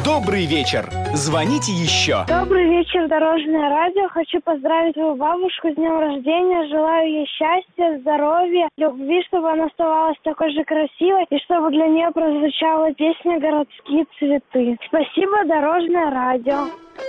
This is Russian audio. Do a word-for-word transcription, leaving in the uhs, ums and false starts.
Добрый вечер. Звоните еще. Добрый вечер, Дорожное радио. Хочу поздравить свою бабушку с днем рождения. Желаю ей счастья, здоровья, любви, чтобы она оставалась такой же красивой и чтобы для нее прозвучала песня «Городские цветы». Спасибо, Дорожное радио.